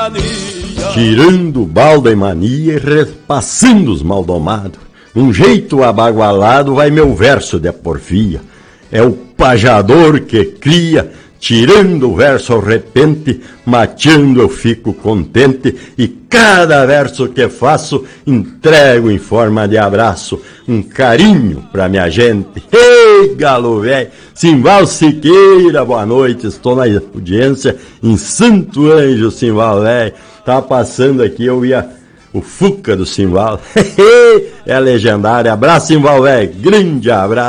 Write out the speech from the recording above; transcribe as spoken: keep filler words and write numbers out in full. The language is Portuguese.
Tirando balda e mania e repassando os maldomados. Um jeito abagualado vai meu verso de porfia. É o pajador que cria, tirando o verso ao repente, mateando eu fico contente, e cada verso que faço entrego em forma de abraço, um carinho pra minha gente. Ei, galo véi, Simval Siqueira, boa noite, estou na audiência em Santo Anjo, Simval véi. Tá passando aqui, eu ia o Fuca do Simval. É legendário. Abraço, Simval véi, grande abraço.